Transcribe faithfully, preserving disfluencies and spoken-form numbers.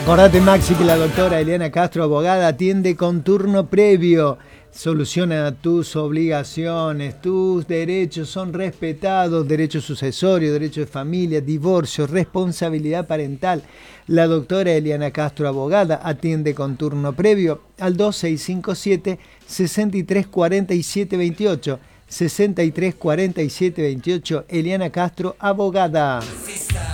Acordate, Maxi, que la doctora Eliana Castro, abogada, atiende con turno previo. Soluciona tus obligaciones, tus derechos son respetados, derecho sucesorio, derecho de familia, divorcio, responsabilidad parental. La doctora Eliana Castro, abogada, atiende con turno previo al dos seis cinco siete, seis tres cuatro siete dos ocho. sesenta y tres cuarenta y siete veintiocho, Eliana Castro, abogada.